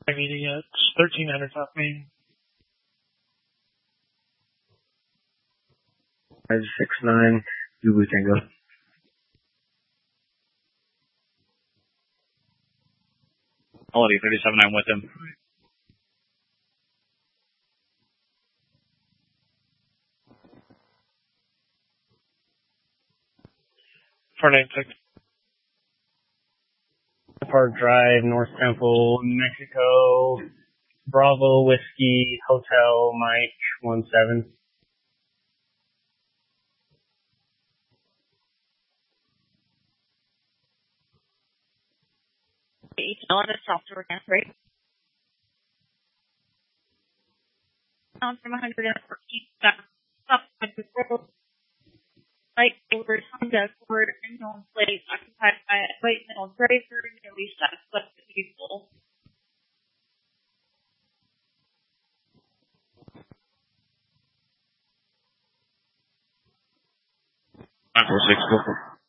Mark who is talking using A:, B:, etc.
A: meeting at 1300 South Main.
B: 569 Zulu Tango.
C: Holiday 37, I'm with him.
A: Four nine six.
D: Park Drive, North Temple, New Mexico, Bravo Whiskey Hotel Mike 17.
E: On the software again, right? Down from 114 up light over Honda Accord and home plate occupied by a white metal driver nearly southwest of Houston.
C: 946, go for it.